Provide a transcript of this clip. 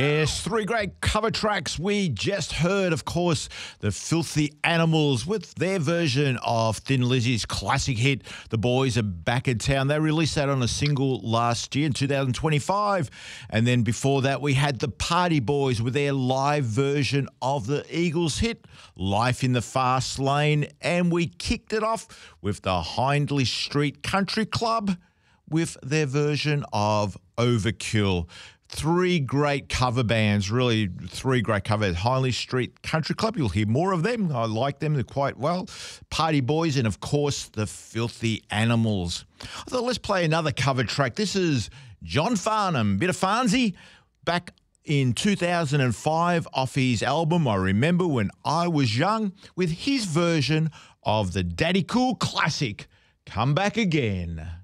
Yes, three great cover tracks. We just heard, of course, the Filthy Animals with their version of Thin Lizzy's classic hit, The Boys Are Back in Town. They released that on a single last year in 2025. And then before that, we had the Party Boys with their live version of the Eagles hit, Life in the Fast Lane. And we kicked it off with the Hindley Street Country Club with their version of Overkill. Three great cover bands, really three great covers. Hindley Street Country Club, you'll hear more of them. I like them, they're quite well. Party Boys and, of course, the Filthy Animals. I thought let's play another cover track. This is John Farnham, bit of Farnsey, back in 2005 off his album I Remember When I Was Young, with his version of the Daddy Cool classic, Come Back Again.